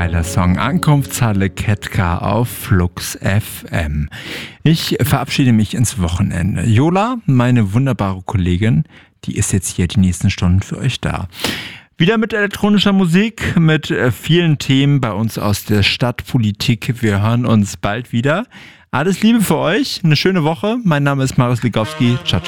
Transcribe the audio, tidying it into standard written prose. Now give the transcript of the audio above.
geiler Song. Ankunftshalle Ketka auf Flux FM. Ich verabschiede mich ins Wochenende. Jola, meine wunderbare Kollegin, die ist jetzt hier die nächsten Stunden für euch da. Wieder mit elektronischer Musik, mit vielen Themen bei uns aus der Stadtpolitik. Wir hören uns bald wieder. Alles Liebe für euch, eine schöne Woche. Mein Name ist Marius Ligowski. Ciao, ciao.